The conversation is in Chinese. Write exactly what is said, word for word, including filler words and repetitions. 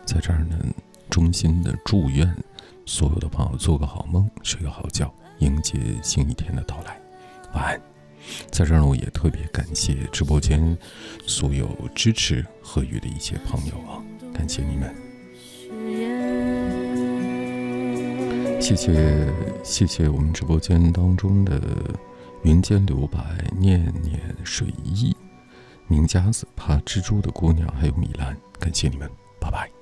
在这儿呢，衷心的祝愿所有的朋友做个好梦，睡个好觉，迎接新一天的到来。晚安。在这儿呢，我也特别感谢直播间所有支持贺宇的一些朋友啊，感谢你们。谢谢谢谢我们直播间当中的云间留白、念念水意、宁家子、怕蜘蛛的姑娘，还有米兰，感谢你们，拜拜。